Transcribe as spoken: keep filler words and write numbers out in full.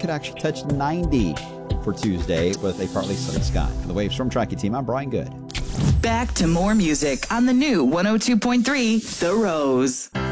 could actually touch ninety for Tuesday with a partly sunny sky. For the Wave Storm Tracking Team, I'm Brian Good. Back to more music on the new one oh two point three The Rose.